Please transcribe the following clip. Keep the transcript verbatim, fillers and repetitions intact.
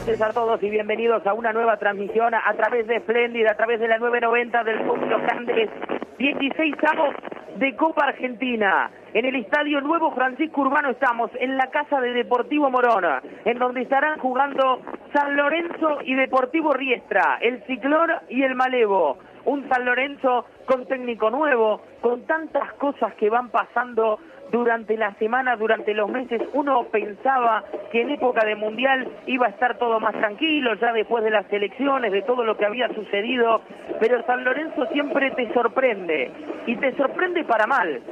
noches a todos y bienvenidos a una nueva transmisión a través de Splendid, a través de la nueve noventa del Club Los Andes, dieciséis avos de Copa Argentina. En el Estadio Nuevo Francisco Urbano estamos, en la casa de Deportivo Morón, en donde estarán jugando San Lorenzo y Deportivo Riestra, el Ciclón y el Malevo. Un San Lorenzo con técnico nuevo, con tantas cosas que van pasando durante la semana, durante los meses. Uno pensaba que en época de Mundial iba a estar todo más tranquilo, ya después de las elecciones, de todo lo que había sucedido, pero San Lorenzo siempre te sorprende, y te sorprende para mal,